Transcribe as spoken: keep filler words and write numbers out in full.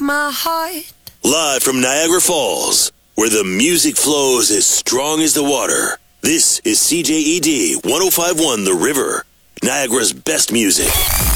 my heart. Live from Niagara Falls, where the music flows as strong as the water. This is C J E D one oh five point one The River, Niagara's best music.